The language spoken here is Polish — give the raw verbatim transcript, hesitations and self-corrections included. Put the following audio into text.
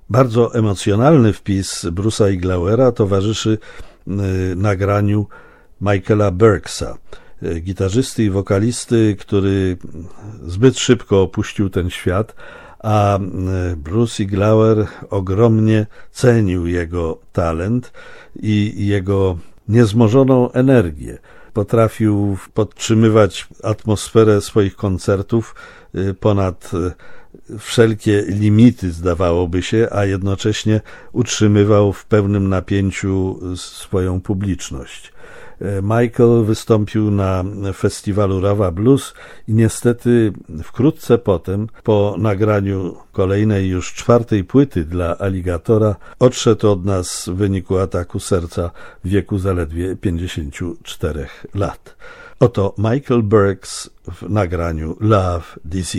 Bardzo emocjonalny wpis Bruce'a Iglauera towarzyszy nagraniu Michaela Burkesa, gitarzysty i wokalisty, który zbyt szybko opuścił ten świat, a Bruce Iglauer ogromnie cenił jego talent i jego niezmożoną energię. Potrafił podtrzymywać atmosferę swoich koncertów ponad wszelkie limity, zdawałoby się, a jednocześnie utrzymywał w pełnym napięciu swoją publiczność. Michael wystąpił na festiwalu Rava Blues i niestety wkrótce potem, po nagraniu kolejnej już czwartej płyty dla Alligatora, odszedł od nas w wyniku ataku serca w wieku zaledwie pięćdziesięciu czterech lat. Oto Michael Burks w nagraniu Love Disease.